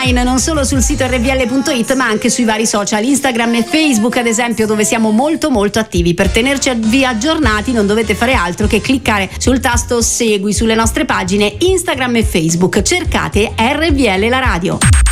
online, non solo sul sito rvl.it ma anche sui vari social, Instagram e Facebook ad esempio, dove siamo molto molto attivi. Per tenerci aggiornati non dovete fare altro che cliccare sul tasto segui sulle nostre pagine Instagram e Facebook, cercate RVL la radio.